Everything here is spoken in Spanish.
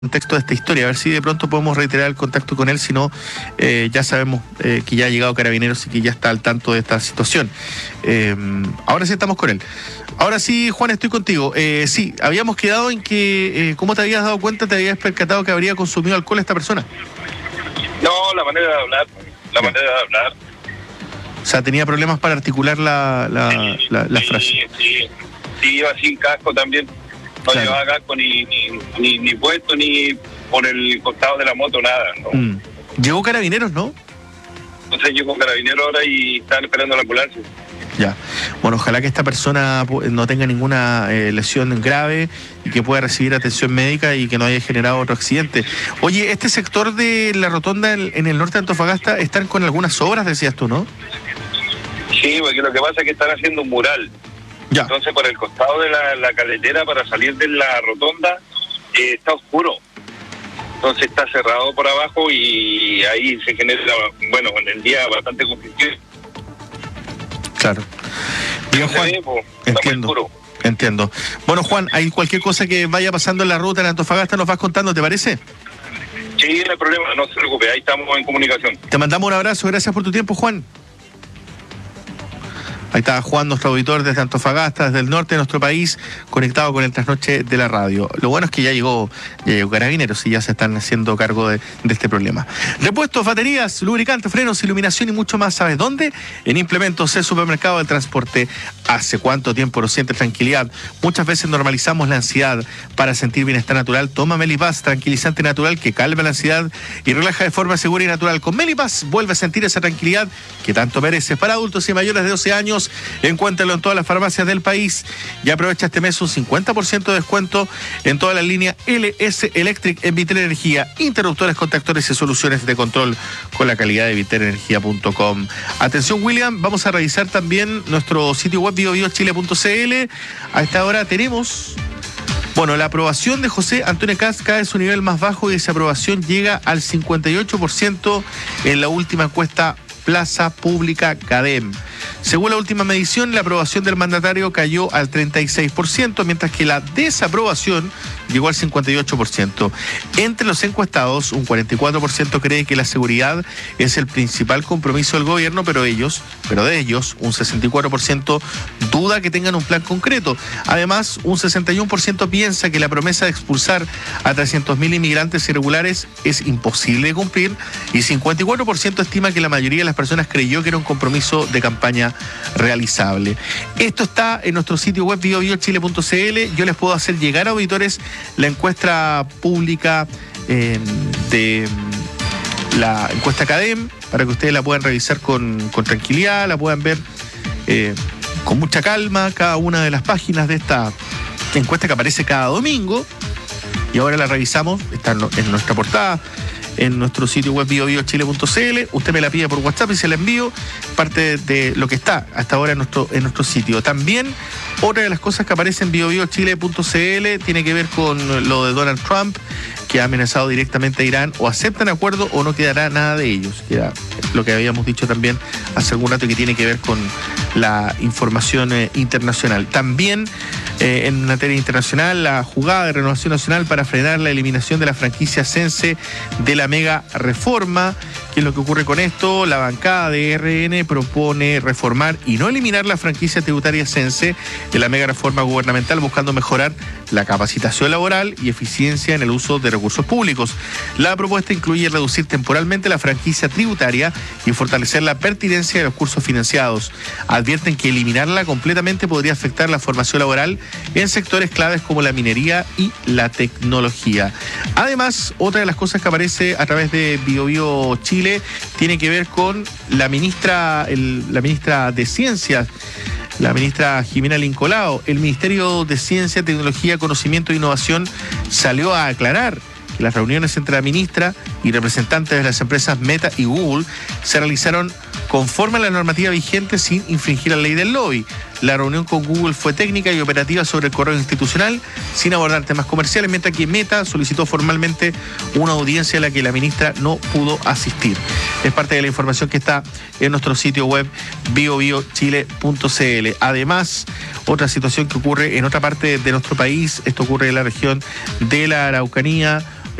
contexto de esta historia, a ver si de pronto podemos reiterar el contacto con él, si no, ya sabemos que ya ha llegado Carabineros y que ya está al tanto de esta situación. Ahora sí estamos con él. Ahora sí, Juan, estoy contigo. Sí, habíamos quedado en que, ¿cómo te habías dado cuenta, te habías percatado que habría consumido alcohol esta persona? No, la manera de hablar, O sea, tenía problemas para articular la frase. Sí, iba sin casco también. No Claro. llevaba casco ni puesto, ni por el costado de la moto, nada, ¿no? Llegó Carabineros, ¿no? Entonces llegó Carabinero ahora y estaban esperando la ambulancia. Ya. Bueno, ojalá que esta persona no tenga ninguna lesión grave y que pueda recibir atención médica y que no haya generado otro accidente. Oye, este sector de la rotonda en el norte de Antofagasta están con algunas obras, decías tú, ¿no? Sí, porque lo que pasa es que están haciendo un mural. Ya. Entonces, por el costado de la carretera, para salir de la rotonda, está oscuro. Entonces está cerrado por abajo y ahí se genera, bueno, en el día bastante confusión. Claro. Bien, Juan, entiendo. Bueno, Juan, hay cualquier cosa que vaya pasando en la ruta en Antofagasta, nos vas contando, ¿te parece? Sí, no hay problema, no se preocupe, ahí estamos en comunicación. Te mandamos un abrazo, gracias por tu tiempo, Juan. Ahí está Juan, nuestro auditor desde Antofagasta, desde el norte de nuestro país, conectado con el trasnoche de la radio. Lo bueno es que ya llegó Carabineros y ya se están haciendo cargo de este problema. Repuestos, baterías, lubricantes, frenos, iluminación y mucho más. ¿Sabes dónde? En Implementos, el supermercado del transporte. ¿Hace cuánto tiempo no sientes tranquilidad? Muchas veces normalizamos la ansiedad. Para sentir bienestar natural, toma Melipaz, tranquilizante natural que calma la ansiedad y relaja de forma segura y natural. Con Melipaz vuelve a sentir esa tranquilidad que tanto mereces. Para adultos y mayores de 12 años, encuéntralo en todas las farmacias del país y aprovecha este mes un 50% de descuento en toda la línea LS Electric en Vitel Energía, interruptores, contactores y soluciones de control con la calidad de vitelenergia.com. Atención, William, vamos a revisar también nuestro sitio web biobiochile.cl. A esta hora tenemos, bueno, la aprobación de José Antonio Kast cae a su nivel más bajo y esa aprobación llega al 58% en la última encuesta Plaza Pública CADEM. Según la última medición, la aprobación del mandatario cayó al 36%, mientras que la desaprobación llegó al 58%. Entre los encuestados, un 44% cree que la seguridad es el principal compromiso del gobierno, pero de ellos, un 64% duda que tengan un plan concreto. Además, un 61% piensa que la promesa de expulsar a 300.000 inmigrantes irregulares es imposible de cumplir y 54% estima que la mayoría de las personas creyó que era un compromiso de campaña realizable. Esto está en nuestro sitio web biobiochile.cl. Yo les puedo hacer llegar a auditores la encuesta pública de la encuesta CADEM para que ustedes la puedan revisar con tranquilidad, la puedan ver con mucha calma, cada una de las páginas de esta encuesta que aparece cada domingo y ahora la revisamos, está en nuestra portada, en nuestro sitio web biobiochile.cl. Usted me la pide por WhatsApp y se la envío, parte de lo que está hasta ahora en nuestro sitio. También otra de las cosas que aparece en biobiochile.cl tiene que ver con lo de Donald Trump, que ha amenazado directamente a Irán. O aceptan acuerdo o no quedará nada de ellos, que era lo que habíamos dicho también hace algún rato, que tiene que ver con la información internacional. También en materia internacional, la jugada de Renovación Nacional para frenar la eliminación de la franquicia Sense de la mega reforma. ¿Qué es lo que ocurre con esto? La bancada de RN propone reformar y no eliminar la franquicia tributaria Sense de la mega reforma gubernamental, buscando mejorar la capacitación laboral y eficiencia en el uso de recursos públicos. La propuesta incluye reducir temporalmente la franquicia tributaria y fortalecer la pertinencia de los cursos financiados. Advierten que eliminarla completamente podría afectar la formación laboral en sectores claves como la minería y la tecnología. Además, otra de las cosas que aparece a través de BioBio Chile tiene que ver con la ministra de Ciencias, la ministra Jimena Lincolao. El Ministerio de Ciencia, Tecnología, Conocimiento e Innovación salió a aclarar que las reuniones entre la ministra y representantes de las empresas Meta y Google se realizaron conforme a la normativa vigente sin infringir la ley del lobby. La reunión con Google fue técnica y operativa sobre el correo institucional, sin abordar temas comerciales, mientras que Meta solicitó formalmente una audiencia a la que la ministra no pudo asistir. Es parte de la información que está en nuestro sitio web biobiochile.cl. Además, otra situación que ocurre en otra parte de nuestro país, esto ocurre en la región de la Araucanía,